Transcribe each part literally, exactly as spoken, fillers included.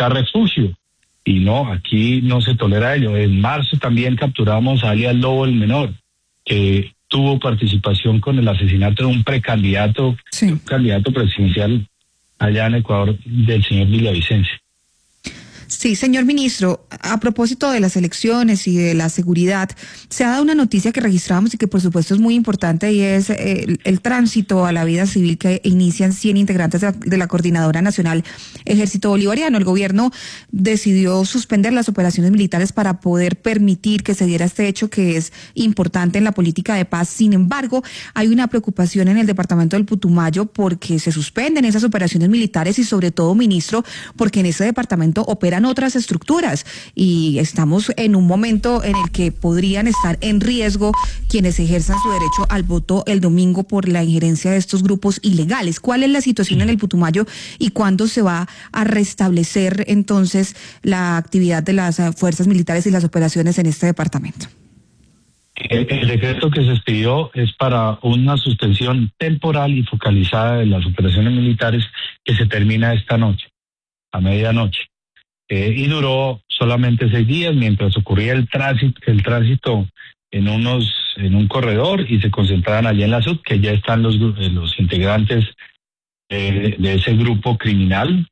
buscar refugio. Y no, aquí no se tolera ello. En marzo también capturamos a alias Lobo el Menor, que tuvo participación con el asesinato de un precandidato, sí. un candidato presidencial allá en Ecuador, del señor Villavicencio. Sí, señor ministro, a propósito de las elecciones y de la seguridad, se ha dado una noticia que registramos y que por supuesto es muy importante, y es eh, el, el tránsito a la vida civil que inician cien integrantes de la, de la Coordinadora Nacional Ejército Bolivariano. El gobierno decidió suspender las operaciones militares para poder permitir que se diera este hecho que es importante en la política de paz. Sin embargo, hay una preocupación en el departamento del Putumayo porque se suspenden esas operaciones militares y sobre todo, ministro, porque en ese departamento operan otras estructuras y estamos en un momento en el que podrían estar en riesgo quienes ejerzan su derecho al voto el domingo por la injerencia de estos grupos ilegales. ¿Cuál es la situación en el Putumayo y cuándo se va a restablecer entonces la actividad de las fuerzas militares y las operaciones en este departamento? El, el decreto que se expidió es para una suspensión temporal y focalizada de las operaciones militares que se termina esta noche, a medianoche. Eh, y duró solamente seis días mientras ocurría el tránsito, el tránsito en unos, en un corredor, y se concentraban allí en la S U T, que ya están los, los integrantes eh, de ese grupo criminal,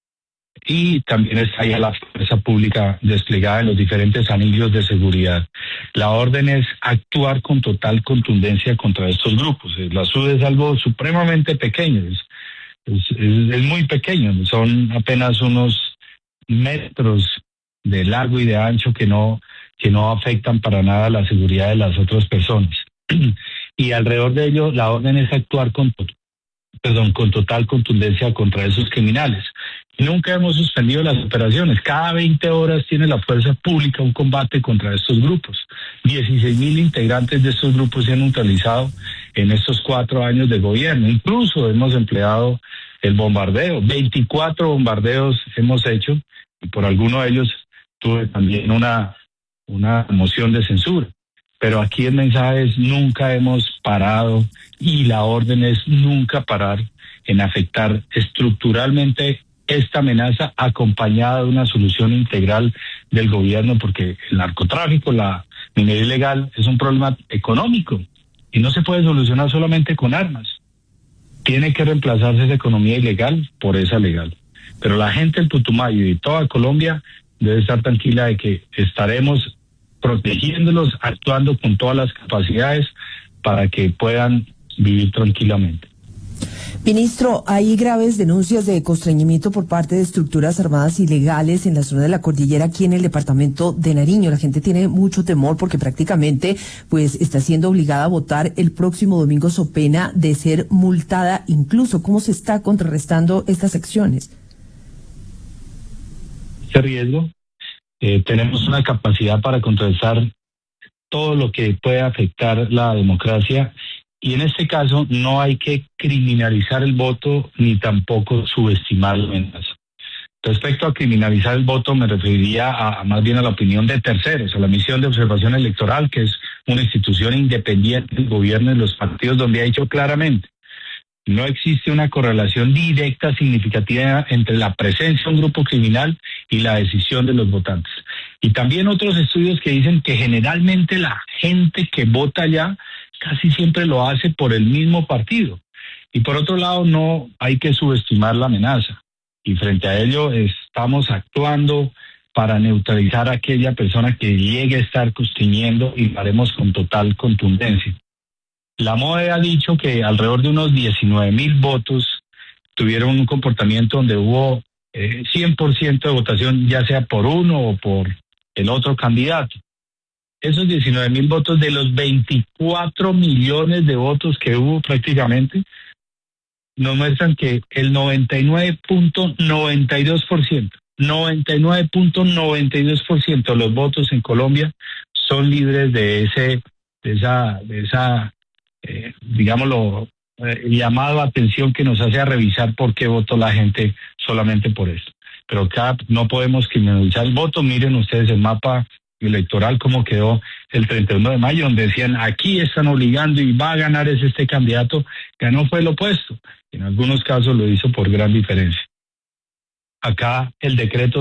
y también está ahí la fuerza pública desplegada en los diferentes anillos de seguridad. La orden es actuar con total contundencia contra estos grupos. La S U D es algo supremamente pequeño, es, es, es, es muy pequeño, son apenas unos metros de largo y de ancho que no que no afectan para nada la seguridad de las otras personas. Y alrededor de ello la orden es actuar con perdón con total contundencia contra esos criminales. Nunca hemos suspendido las operaciones. Cada veinte horas tiene la fuerza pública un combate contra estos grupos. dieciséis mil integrantes de estos grupos se han neutralizado en estos cuatro años de gobierno. Incluso hemos empleado el bombardeo. veinticuatro bombardeos hemos hecho, y por alguno de ellos tuve también una, una moción de censura. Pero aquí el mensaje es: nunca hemos parado, y la orden es nunca parar en afectar estructuralmente esta amenaza, acompañada de una solución integral del gobierno, porque el narcotráfico, la minería ilegal, es un problema económico y no se puede solucionar solamente con armas. Tiene que reemplazarse esa economía ilegal por esa legal. Pero la gente del Putumayo y toda Colombia debe estar tranquila de que estaremos protegiéndolos, actuando con todas las capacidades para que puedan vivir tranquilamente. Ministro, hay graves denuncias de constreñimiento por parte de estructuras armadas ilegales en la zona de la cordillera, aquí en el departamento de Nariño. La gente tiene mucho temor porque prácticamente pues está siendo obligada a votar el próximo domingo so pena de ser multada incluso. ¿Cómo se está contrarrestando estas acciones? Este riesgo, eh, tenemos una capacidad para contrarrestar todo lo que puede afectar la democracia. Y en este caso no hay que criminalizar el voto ni tampoco subestimar la amenaza. Respecto a criminalizar el voto, me referiría a, a más bien a la opinión de terceros, a la misión de observación electoral, que es una institución independiente del gobierno y los partidos, donde ha dicho claramente: no existe una correlación directa significativa entre la presencia de un grupo criminal y la decisión de los votantes. Y también otros estudios que dicen que generalmente la gente que vota allá casi siempre lo hace por el mismo partido. Y por otro lado, no hay que subestimar la amenaza. Y frente a ello estamos actuando para neutralizar a aquella persona que llegue a estar constriñendo, y lo haremos con total contundencia. La M O E ha dicho que alrededor de unos diecinueve mil votos tuvieron un comportamiento donde hubo eh, cien por ciento de votación, ya sea por uno o por el otro candidato. Esos diecinueve mil votos de los veinticuatro millones de votos que hubo prácticamente, nos muestran que el noventa y nueve punto noventa y dos por ciento, noventa y nueve punto noventa y dos por ciento de los votos en Colombia son libres de ese, de esa, de esa, eh, digámoslo, eh, llamado a atención que nos hace a revisar por qué votó la gente solamente por esto. Pero acá no podemos criminalizar el voto. Miren ustedes el mapa electoral como quedó el treinta y uno de mayo, donde decían: aquí están obligando y va a ganar es este candidato. Ganó fue el opuesto. En algunos casos lo hizo por gran diferencia. Acá el decreto